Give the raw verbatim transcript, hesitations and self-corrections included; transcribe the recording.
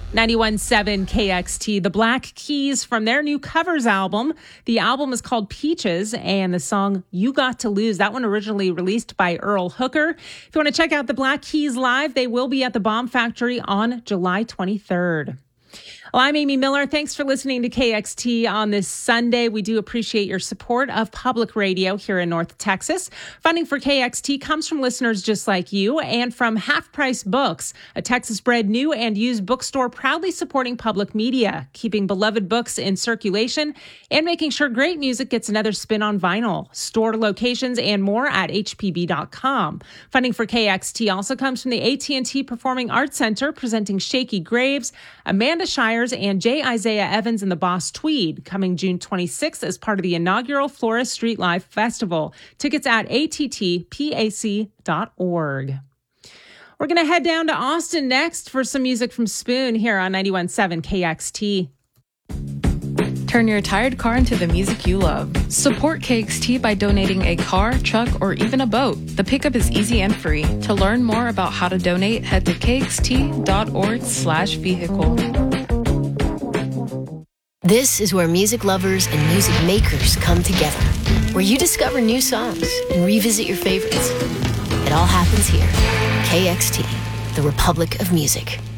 ninety-one point seven K X T, the Black Keys from their new covers album. The album is called Peaches, and the song You Got to Lose, that one originally released by Earl Hooker. If you want to check out the Black Keys live, they will be at the Bomb Factory on July twenty-third. Well, I'm Amy Miller. Thanks for listening to K X T on this Sunday. We do appreciate your support of public radio here in North Texas. Funding for K X T comes from listeners just like you and from Half Price Books, a Texas-bred new and used bookstore proudly supporting public media, keeping beloved books in circulation, and making sure great music gets another spin on vinyl. Store locations and more at H P B dot com. Funding for K X T also comes from the A T and T Performing Arts Center, presenting Shaky Graves, Amanda Shires, and J. Isaiah Evans and the Boss Tweed, coming June twenty-sixth as part of the inaugural Florist Street Live Festival. Tickets at A T T P A C dot org. We're going to head down to Austin next for some music from Spoon here on ninety-one point seven K X T. Turn your tired car into the music you love. Support K X T by donating a car, truck, or even a boat. The pickup is easy and free. To learn more about how to donate, head to kxt.org slash vehicle. This is where music lovers and music makers come together, where you discover new songs and revisit your favorites. It all happens here. K X T, the Republic of Music.